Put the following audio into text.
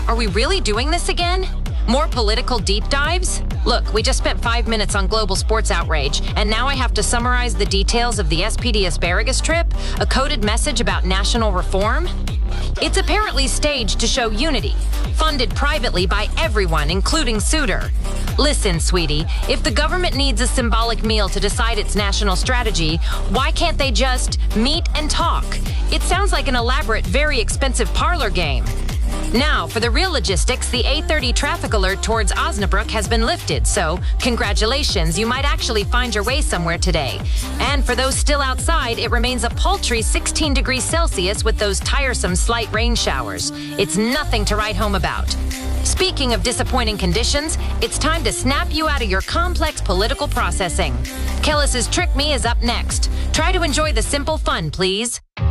Are we really doing this again? More political deep dives? Look, we just spent 5 minutes on global sports outrage, and now I have to summarize the details of the SPD asparagus trip, a coded message about national reform. It's apparently staged to show unity, funded privately by everyone, including Souter. Listen, sweetie, if the government needs a symbolic meal to decide its national strategy, why can't they just meet and talk? It sounds like an elaborate, very expensive parlor game. Now, for the real logistics, the A30 traffic alert towards Osnabrück has been lifted, so congratulations, you might actually find your way somewhere today. And for those still outside, it remains a paltry 16 degrees Celsius with those tiresome slight rain showers. It's nothing to write home about. Speaking of disappointing conditions, it's time to snap you out of your complex political processing. Kellis's Trick Me is up next. Try to enjoy the simple fun, please.